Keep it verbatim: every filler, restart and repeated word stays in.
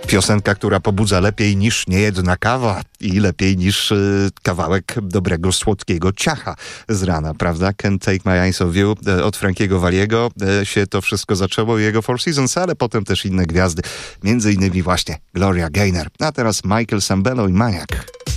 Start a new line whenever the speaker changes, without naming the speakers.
Piosenka, która pobudza lepiej niż niejedna kawa i lepiej niż y, kawałek dobrego, słodkiego ciacha z rana, prawda? Can't Take My Eyes Off You y, od Frankiego Valliego y, się to wszystko zaczęło, jego Four Seasons, ale potem też inne gwiazdy, między innymi właśnie Gloria Gaynor. A teraz Michael Sambello i Maniac.